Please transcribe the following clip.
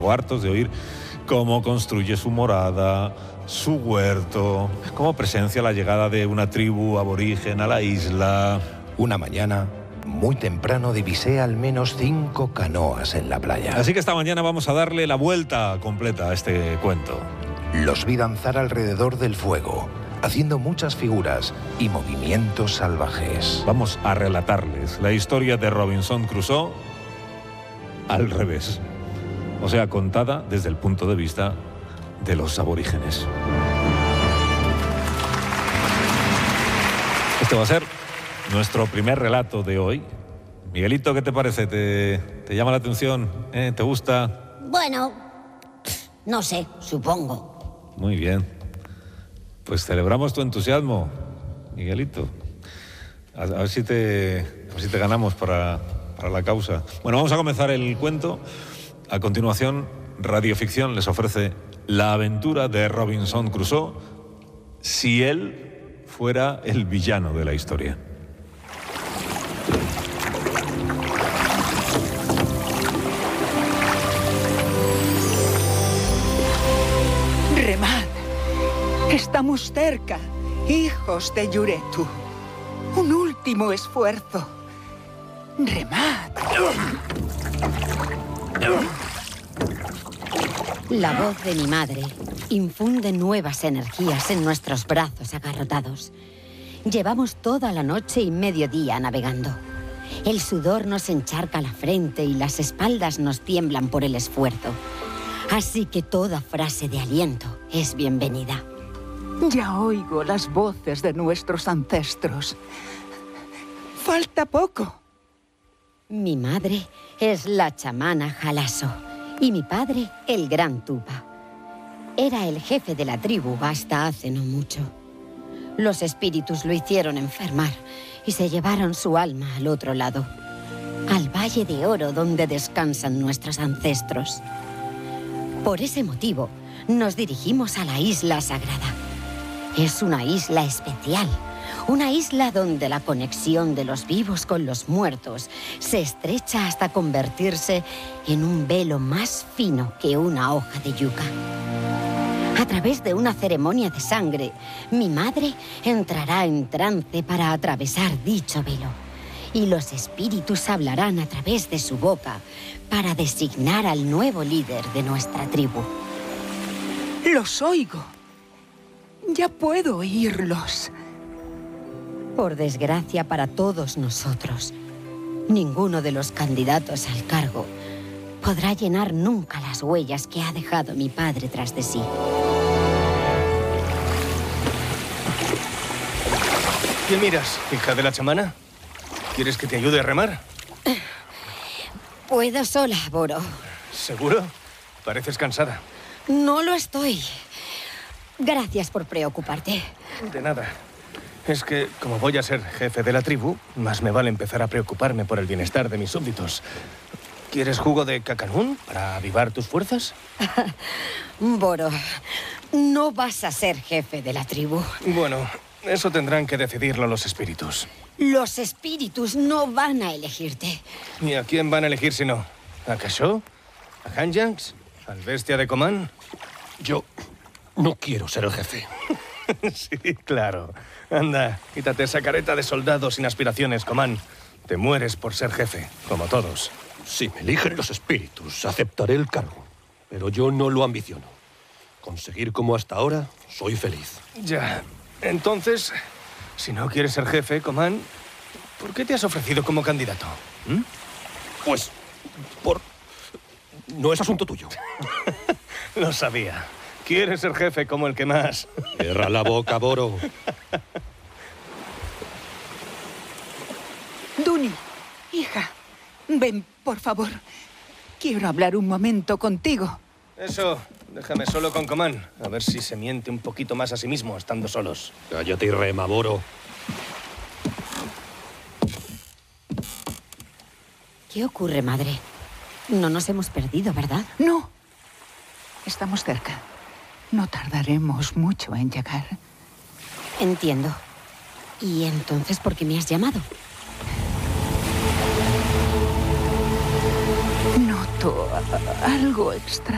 hartos de oír cómo construye su morada, su huerto, cómo presencia la llegada de una tribu aborigen a la isla. Una mañana, muy temprano, divisé al menos 5 canoas en la playa. Así que esta mañana vamos a darle la vuelta completa a este cuento. Los vi danzar alrededor del fuego, haciendo muchas figuras y movimientos salvajes. Vamos a relatarles la historia de Robinson Crusoe al revés. O sea, contada desde el punto de vista de los aborígenes. Este va a ser nuestro primer relato de hoy. Miguelito, ¿qué te parece? ¿Te llama la atención? ¿Te gusta? Bueno, no sé, supongo. Muy bien. Pues celebramos tu entusiasmo, Miguelito. A ver si te ganamos para la causa. Bueno, vamos a comenzar el cuento. A continuación, Radioficción les ofrece la aventura de Robinson Crusoe si él fuera el villano de la historia. Remad, estamos cerca, hijos de Yuretu. Un último esfuerzo. Remad. La voz de mi madre infunde nuevas energías en nuestros brazos agarrotados. Llevamos toda la noche y mediodía navegando. El sudor nos encharca la frente y las espaldas nos tiemblan por el esfuerzo. Así que toda frase de aliento es bienvenida. Ya oigo las voces de nuestros ancestros. Falta poco. Mi madre es la chamana Jalaso y mi padre el Gran Tupa. Era el jefe de la tribu hasta hace no mucho. Los espíritus lo hicieron enfermar y se llevaron su alma al otro lado, al Valle de Oro donde descansan nuestros ancestros. Por ese motivo, nos dirigimos a la isla sagrada. Es una isla especial, una isla donde la conexión de los vivos con los muertos se estrecha hasta convertirse en un velo más fino que una hoja de yuca. A través de una ceremonia de sangre, mi madre entrará en trance para atravesar dicho velo, y los espíritus hablarán a través de su boca para designar al nuevo líder de nuestra tribu. Los oigo. Ya puedo oírlos. Por desgracia para todos nosotros, ninguno de los candidatos al cargo podrá llenar nunca las huellas que ha dejado mi padre tras de sí. ¿Qué miras, hija de la chamana? ¿Quieres que te ayude a remar? Puedo sola, Boro. ¿Seguro? Pareces cansada. No lo estoy. Gracias por preocuparte. De nada. Es que, como voy a ser jefe de la tribu, más me vale empezar a preocuparme por el bienestar de mis súbditos. ¿Quieres jugo de cacanún para avivar tus fuerzas? Boro, no vas a ser jefe de la tribu. Bueno, eso tendrán que decidirlo los espíritus. Los espíritus no van a elegirte. ¿Y a quién van a elegir si no? ¿A Kasho? ¿A Hanjanks? ¿Al bestia de Coman? Yo no quiero ser el jefe. Sí, claro. Anda, quítate esa careta de soldado sin aspiraciones, Coman. Te mueres por ser jefe, como todos. Si me eligen los espíritus, aceptaré el cargo. Pero yo no lo ambiciono. Conseguir como hasta ahora, soy feliz. Ya. Entonces, si no quieres ser jefe, Coman, ¿por qué te has ofrecido como candidato? Pues, no es asunto tuyo. Lo sabía. Quieres ser jefe como el que más. Cierra la boca, Boro. Duni, hija, ven, por favor. Quiero hablar un momento contigo. Eso, déjame solo con Coman. A ver si se miente un poquito más a sí mismo estando solos. Cállate y rema, Boro. ¿Qué ocurre, madre? No nos hemos perdido, ¿verdad? No. Estamos cerca. No tardaremos mucho en llegar. Entiendo. ¿Y entonces por qué me has llamado? Noto algo extraño.